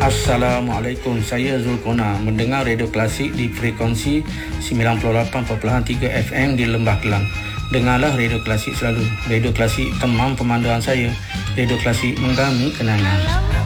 Assalamualaikum, saya Zulkona mendengar Radio Klasik di frekuensi 98.3 FM di Lembah Kelang. Dengarlah Radio Klasik selalu. Radio Klasik temam pemanduan saya. Radio Klasik menggami kenangan.